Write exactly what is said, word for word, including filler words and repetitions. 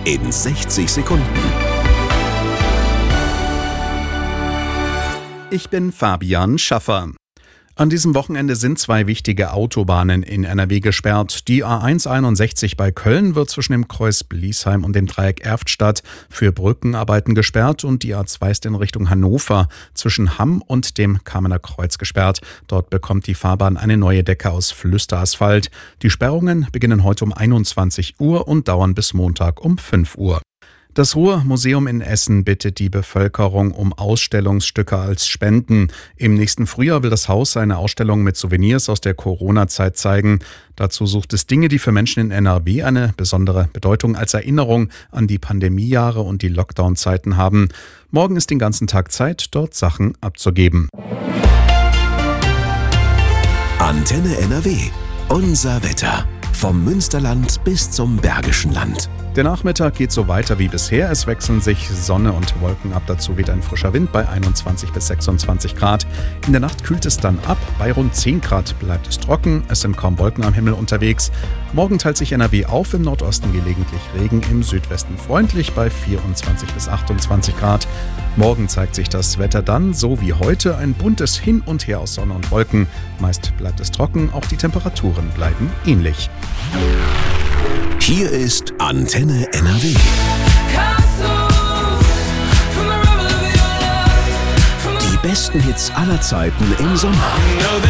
in sechzig Sekunden. Ich bin Fabian Schaffer. An diesem Wochenende sind zwei wichtige Autobahnen in N R W gesperrt. Die A eins einundsechzig bei Köln wird zwischen dem Kreuz Bliesheim und dem Dreieck Erftstadt für Brückenarbeiten gesperrt und die A zwei ist in Richtung Hannover zwischen Hamm und dem Kamener Kreuz gesperrt. Dort bekommt die Fahrbahn eine neue Decke aus Flüsterasphalt. Die Sperrungen beginnen heute um einundzwanzig Uhr und dauern bis Montag um fünf Uhr. Das Ruhr-Museum in Essen bittet die Bevölkerung um Ausstellungsstücke als Spenden. Im nächsten Frühjahr will das Haus eine Ausstellung mit Souvenirs aus der Corona-Zeit zeigen. Dazu sucht es Dinge, die für Menschen in N R W eine besondere Bedeutung als Erinnerung an die Pandemiejahre und die Lockdown-Zeiten haben. Morgen ist den ganzen Tag Zeit, dort Sachen abzugeben. Antenne N R W. Unser Wetter. Vom Münsterland bis zum Bergischen Land. Der Nachmittag geht so weiter wie bisher. Es wechseln sich Sonne und Wolken ab. Dazu weht ein frischer Wind bei einundzwanzig bis sechsundzwanzig Grad. In der Nacht kühlt es dann ab. Bei rund zehn Grad bleibt es trocken. Es sind kaum Wolken am Himmel unterwegs. Morgen teilt sich N R W auf. Im Nordosten gelegentlich Regen, im Südwesten freundlich bei vierundzwanzig bis achtundzwanzig Grad. Morgen zeigt sich das Wetter dann, so wie heute, ein buntes Hin und Her aus Sonne und Wolken. Meist bleibt es trocken. Auch die Temperaturen bleiben ähnlich. Hier ist Antenne N R W. Die besten Hits aller Zeiten im Sommer.